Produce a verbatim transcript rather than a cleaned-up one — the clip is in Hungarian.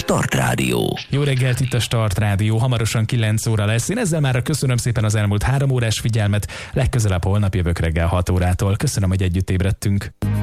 Start Rádió. Jó reggelt, itt a Start Rádió, hamarosan kilenc óra lesz. Én ezzel már köszönöm szépen az elmúlt három órás figyelmet, legközelebb holnap jövök reggel hat órától. Köszönöm, hogy együtt ébredtünk.